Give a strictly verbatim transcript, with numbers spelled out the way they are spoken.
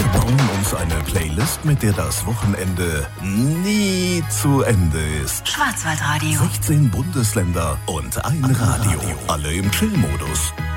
Wir bauen uns eine Playlist, mit der das Wochenende nie zu Ende ist. Schwarzwaldradio. sechzehn Bundesländer und ein Radio. Alle im Chill-Modus.